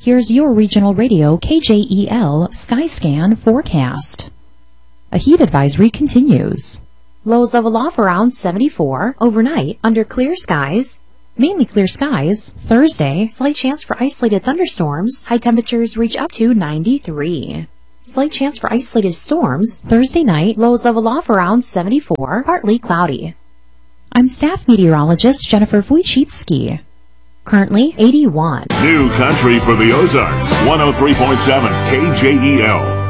Here's your regional radio KJEL Skyscan forecast. A heat advisory continues. Lows level off around 74 overnight under clear skies. Mainly clear skies. Thursday, slight chance for isolated thunderstorms. High temperatures reach up to 93. Slight chance for isolated storms. Thursday night, lows level off around 74, partly cloudy. I'm staff meteorologist Jennifer Wojcicki. Currently 81. New country for the Ozarks, 103.7 KJEL.